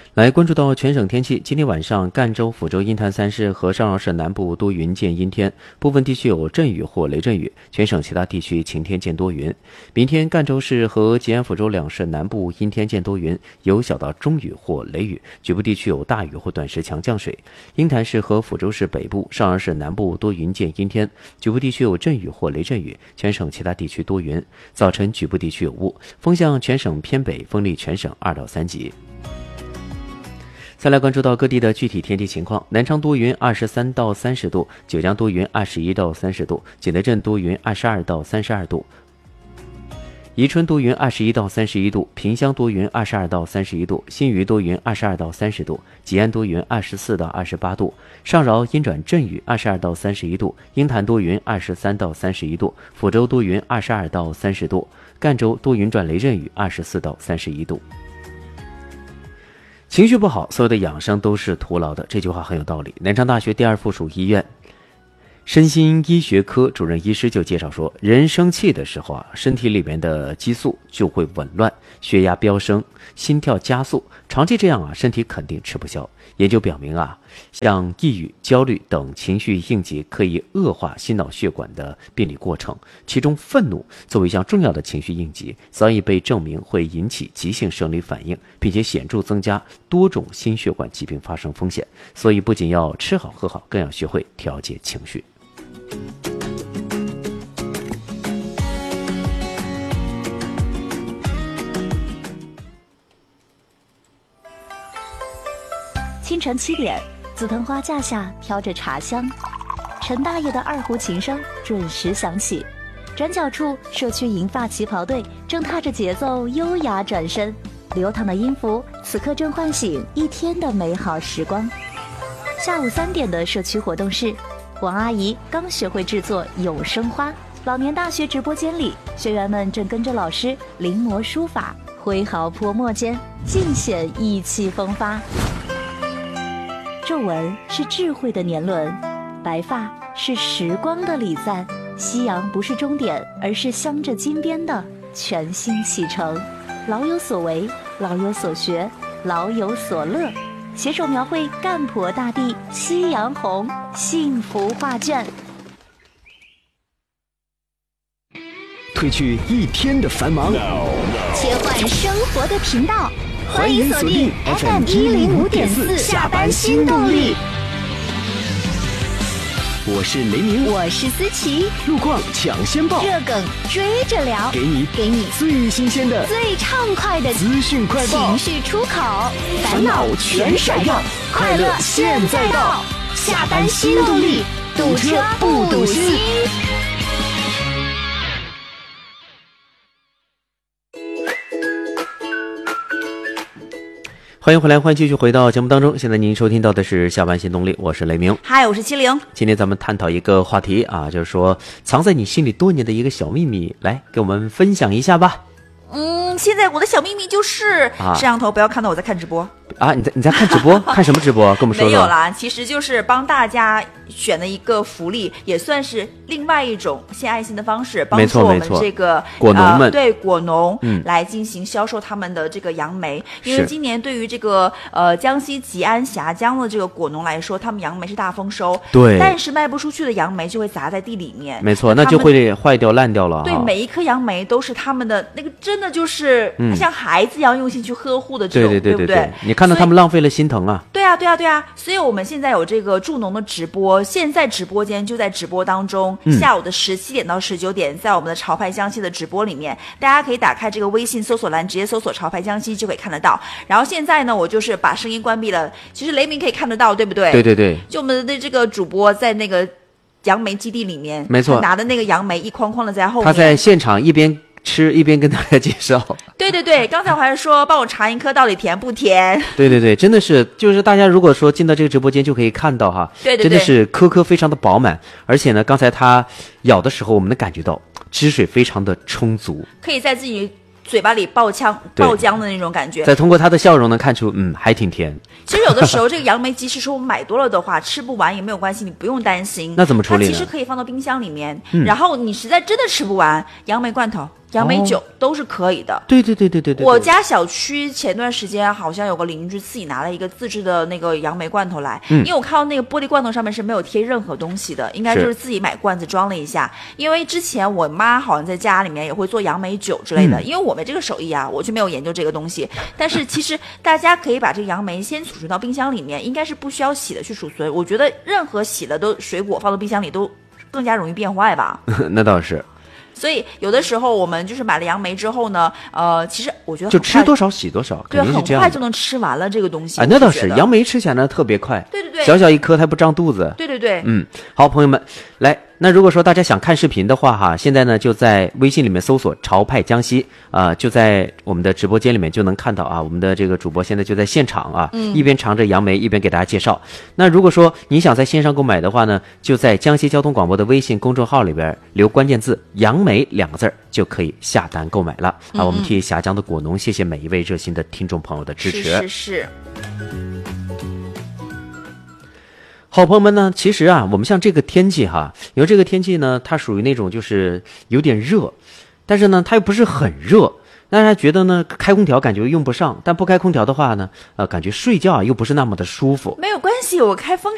来关注到全省天气，今天晚上赣州、抚州、鹰潭3市和上饶市南部多云见阴天，部分地区有阵雨或雷阵雨，全省其他地区晴天见多云。明天赣州市和吉安、抚州2市南部阴天见多云，有小到中雨或雷雨，局部地区有大雨或短时强降水。鹰潭市和抚州市北部、上饶市南部多云见阴天，局部地区有阵雨或雷阵雨，全省其他地区多云，早晨局部地区有雾，风向全省偏北，风力全省2到3级。再来关注到各地的具体天气情况，南昌多云23到30度，九江多云21到30度，景德镇多云22到32度，宜春多云21到31度，萍乡多云22到31度，新余多云22到30度，吉安多云24到28度，上饶阴转阵雨22到31度，鹰潭多云23到31度，抚州多云22到30度，赣州多云转雷阵雨24到31度。情绪不好，所有的养生都是徒劳的，这句话很有道理。南昌大学第2附属医院身心医学科主任医师就介绍说，人生气的时候身体里面的激素就会紊乱，血压飙升，心跳加速，长期这样身体肯定吃不消。研究表明像抑郁、焦虑等情绪应激可以恶化心脑血管的病理过程，其中愤怒作为一项重要的情绪应激，早已被证明会引起急性生理反应，并且显著增加多种心血管疾病发生风险。所以不仅要吃好喝好，更要学会调节情绪。 清晨7点，紫藤花架下飘着茶香，陈大爷的2胡琴声准时响起。转角处，社区银发旗袍队正踏着节奏优雅转身，流淌的音符此刻正唤醒一天的美好时光。下午3点的社区活动室，王阿姨刚学会制作永生花。老年大学直播间里，学员们正跟着老师临摹书法，挥毫泼墨间尽显意气风发。皱纹是智慧的年轮，白发是时光的礼赞，夕阳不是终点，而是镶着金边的全新启程。老有所为，老有所学，老有所乐，携手描绘赣婆大地夕阳红幸福画卷。 褪去一天的繁忙， 切换生活的频道， 欢迎锁定 FM105.4 下班新动力。我是雷鸣， 我是思琪， 路况抢先报， 热梗追着聊， 给你最新鲜的、 最畅快的资讯快报， 情绪出口， 烦恼全闪耀，快乐现在到。 下班新动力，堵车不堵心。 欢迎回来，欢迎继续回到节目当中。现在您收听到的是下班新动力，我是雷鸣。 嗨，我是70。 今天咱们探讨一个话题就是说藏在你心里多年的一个小秘密，来给我们分享一下吧。 现在我的小秘密就是摄像头不要看到我在看直播你在看直播？看什么直播？跟我们说说。 没有啦，其实就是帮大家选的一个福利，也算是另外一种献爱心的方式，帮助我们这个果农们， 对果农来进行销售他们的这个杨梅。因为今年对于这个江西吉安峡江的这个果农来说，他们杨梅是大丰收， 对， 但是卖不出去的杨梅就会砸在地里面， 没错，那就会坏掉烂掉了。 对，每一颗杨梅都是他们的那个，真的就是像孩子一样用心去呵护的这种，对不对？ 你看到他们浪费了心疼啊。 对啊，所以我们现在有这个助农的直播，现在直播间就在直播当中，下午的17点到19点，在我们的潮牌江西的直播里面，大家可以打开这个微信搜索栏，直接搜索潮牌江西就可以看得到。然后现在呢，我就是把声音关闭了，其实雷鸣可以看得到，对不对？ 对， 就我们的这个主播在那个杨梅基地里面， 没错， 拿的那个杨梅一筐筐的在后面， 他在现场一边吃一边跟大家介绍。 对，刚才我还说帮我尝一颗到底甜不甜。 对，真的是，就是大家如果说进到这个直播间就可以看到对， 真的是颗非常的饱满，而且呢，刚才他咬的时候，我们能感觉到汁水非常的充足， 可以在自己嘴巴里爆浆的那种感觉。 再通过他的笑容能看出，还挺甜。 其实有的时候这个杨梅即使说我们买多了的话，吃不完也没有关系，你不用担心。 那怎么处理呢？ 它其实可以放到冰箱里面，然后你实在真的吃不完，杨梅罐头杨梅酒都是可以的。 对， 我家小区前段时间好像有个邻居自己拿了一个自制的那个杨梅罐头来，因为我看到那个玻璃罐头上面是没有贴任何东西的，应该就是自己买罐子装了一下。因为之前我妈好像在家里面也会做杨梅酒之类的，因为我没这个手艺啊，我就没有研究这个东西。但是其实大家可以把这个杨梅先储存到冰箱里面，应该是不需要洗的去储存。我觉得任何洗了的水果放到冰箱里都更加容易变坏吧。 那倒是。 所以有的时候我们就是买了杨梅之后呢，其实我觉得就吃多少洗多少， 对，很快就能吃完了这个东西。 那倒是，杨梅吃起来呢特别快， 对， 小小一颗它不胀肚子。 对， 好，朋友们，来，那如果说大家想看视频的话哈，现在呢就在微信里面搜索潮派江西就在我们的直播间里面就能看到啊，我们的这个主播现在就在现场啊，一边尝着杨梅一边给大家介绍。那如果说你想在线上购买的话呢，就在江西交通广播的微信公众号里边留关键字杨梅2个字就可以下单购买了啊。我们替峡江的果农谢谢每一位热心的听众朋友的支持。 是。 好朋友们呢，其实啊，我们像这个天气哈，因为这个天气呢，它属于那种就是有点热，但是呢，它又不是很热，大家觉得呢，开空调感觉用不上，但不开空调的话呢，感觉睡觉又不是那么的舒服。 没有关系，我开风